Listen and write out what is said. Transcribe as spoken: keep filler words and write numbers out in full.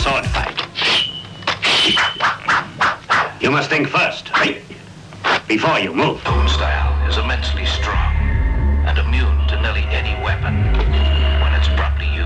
sword fight. You must think first, before you move. Home style is immensely strong.